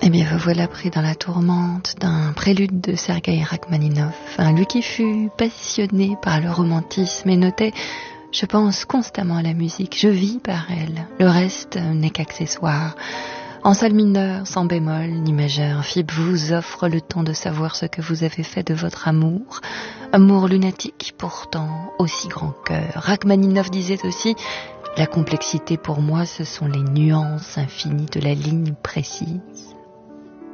Eh bien, vous voilà pris dans la tourmente d'un prélude de Sergueï Rachmaninov, lui qui fut passionné par le romantisme et notait « Je pense constamment à la musique, je vis par elle, le reste n'est qu'accessoire ». En sol mineur, sans bémol, ni majeur, Fibre vous offre le temps de savoir ce que vous avez fait de votre amour. Amour lunatique, pourtant aussi grand cœur. Rachmaninov disait aussi « La complexité pour moi, ce sont les nuances infinies de la ligne précise ».